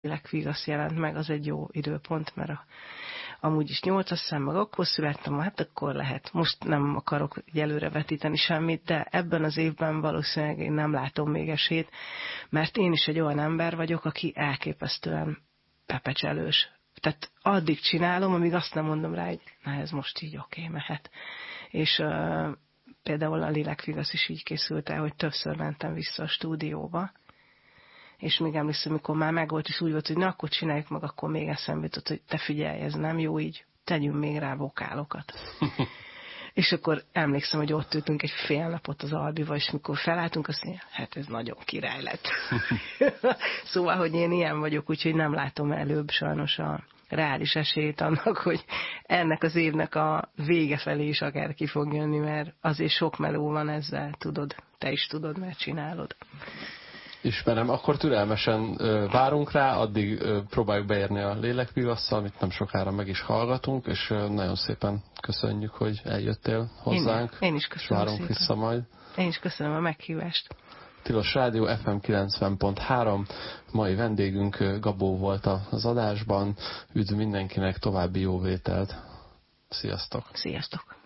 Lélekvigasz jelent meg, az egy jó időpont, mert amúgy is 8-as szám, meg akkor születtem, hát akkor lehet. Most nem akarok előre vetíteni semmit, de ebben az évben valószínűleg én nem látom még esélyt, mert én is egy olyan ember vagyok, aki elképesztően pepecselős. Tehát addig csinálom, amíg azt nem mondom rá, hogy na ez most így oké, mehet. És például a Lélekvigasz is így készült el, hogy többször mentem vissza a stúdióba, és még emlékszem, amikor már megvolt, és úgy volt, hogy na, akkor csináljuk meg, akkor még eszembe jutott, hogy te figyelj, ez nem jó, így tegyünk még rá vokálokat. És akkor emlékszem, hogy ott ültünk egy fél napot az Albival, és mikor felálltunk, azt mondja, hát ez nagyon király lett. Szóval, hogy én ilyen vagyok, úgyhogy nem látom előbb sajnos a reális esélyt annak, hogy ennek az évnek a vége felé is akár ki fog jönni, mert azért sok meló van ezzel, tudod, te is tudod, mert csinálod. Ismerem, akkor türelmesen várunk rá, addig próbáljuk beérni a Lélekvigasszal, amit nem sokára meg is hallgatunk, és nagyon szépen köszönjük, hogy eljöttél hozzánk. Én is köszönöm várunk szépen. Vissza majd. Én is köszönöm a meghívást. Tilos Rádió FM 90.3, mai vendégünk Gabó volt az adásban. Üdv mindenkinek, további jó vételt. Sziasztok! Sziasztok!